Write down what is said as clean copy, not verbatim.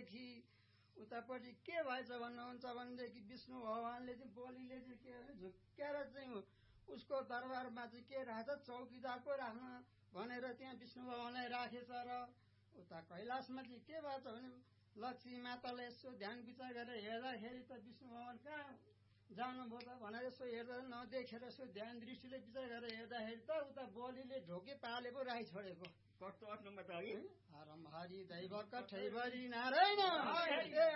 भएदेखि उतापट्टि के भएछ भन्नुहुन्छ भनेदेखि विष्णु भगवानले चाहिँ बलिले चाहिँ के झुक्क्याएर चाहिँ उसको दरबारमा चाहिँ के राख्छ चौकीदार पो राख्न भनेर त्यहाँ विष्णु भगवानलाई राखेछ र उता कैलाशमा चाहिँ के भएछ भने लक्ष्मी माताले यसो ध्यान विचार गरेर हेर्दाखेरि त विष्णु भगवान कहाँ जानुभयो त भनेर यसो हेर्दा नदेखेर यसो ध्यान दृष्टिले विचार गरेर हेर्दाखेरि त उता बलिले ढोके पाले पो राखी छोडेको कस्तो नम्बर त हरम हरि दैव कठैबरी नारायण